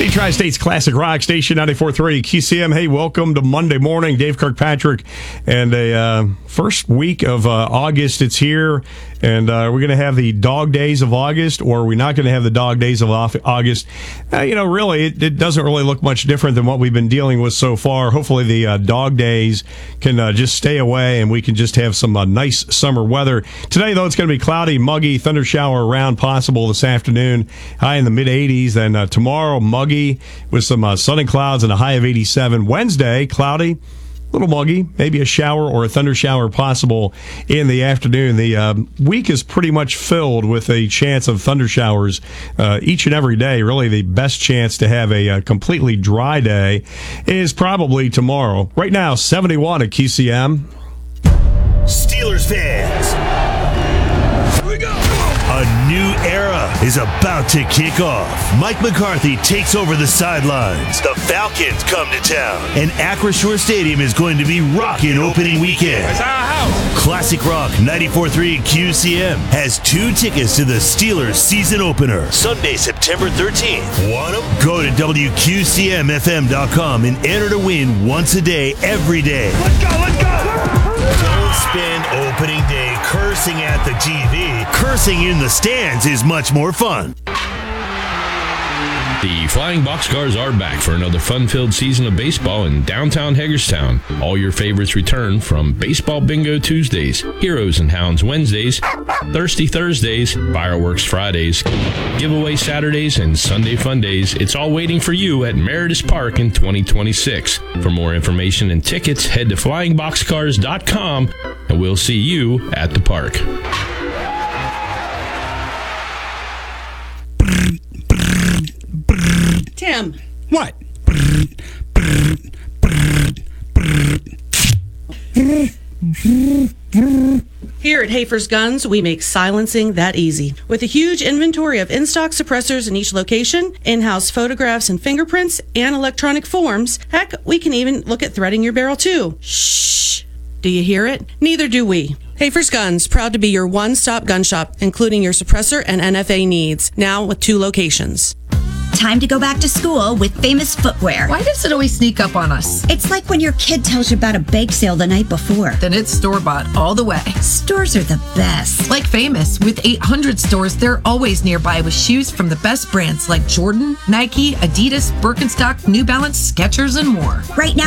The Tri-State's Classic Rock Station 94.3 QCM. Hey, welcome to Monday morning. Dave Kirkpatrick, and a first week of August. It's here, and we're going to have the dog days of August, or are we not going to have the dog days of August? Really, it doesn't really look much different than what we've been dealing with so far. Hopefully, the dog days can just stay away, and we can just have some nice summer weather. Today, though, it's going to be cloudy, muggy, thunder shower around possible this afternoon, high in the mid-80s. Then tomorrow, muggy with some sun and clouds and a high of 87. Wednesday, cloudy, a little muggy, maybe a shower or a thunder shower possible in the afternoon. The week is pretty much filled with a chance of thunder showers each and every day. Really, the best chance to have a completely dry day is probably tomorrow. Right now, 71 at QCM. Steelers fans, here we go. A new era is about to kick off. Mike McCarthy takes over the sidelines. The Falcons come to town, and Acrisure Stadium is going to be rocking opening weekend. It's our house. Classic Rock 94.3 QCM has 2 tickets to the Steelers season opener, Sunday, September 13th. Want them? Go to WQCMFM.com and enter to win once a day, every day. Let's go, let's go. Don't spend opening day cursing at the TV. Cursing in the stands is much more fun. The Flying Boxcars are back for another fun-filled season of baseball in downtown Hagerstown. All your favorites return, from Baseball Bingo Tuesdays, Heroes and Hounds Wednesdays, Thirsty Thursdays, Fireworks Fridays, Giveaway Saturdays, and Sunday Fun Days. It's all waiting for you at Meredith Park in 2026. For more information and tickets, head to flyingboxcars.com, and we'll see you at the park. Tim. What? Here at Hafer's Guns, we make silencing that easy. With a huge inventory of in-stock suppressors in each location, in-house photographs and fingerprints, and electronic forms, heck, we can even look at threading your barrel too. Shh! Do you hear it? Neither do we. Hafer's Guns, proud to be your one-stop gun shop, including your suppressor and NFA needs, now with 2 locations. Time to go back to school with Famous Footwear. Why does it always sneak up on us? It's like when your kid tells you about a bake sale the night before. Then it's store-bought all the way. Stores are the best. Like Famous, with 800 stores, they're always nearby with shoes from the best brands like Jordan, Nike, Adidas, Birkenstock, New Balance, Skechers, and more. Right now,